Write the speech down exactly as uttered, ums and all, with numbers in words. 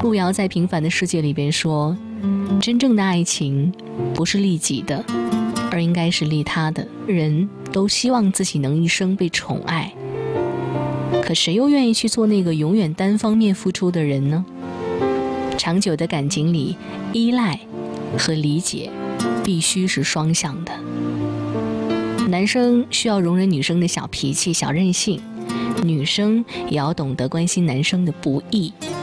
路遥在《平凡的世界》里边说，真正的爱情不是利己的，而应该是利他的。人都希望自己能一生被宠爱，可谁又愿意去做那个永远单方面付出的人呢？长久的感情里，依赖和理解必须是双向的。男生需要容忍女生的小脾气、小任性，女生也要懂得关心男生的不易。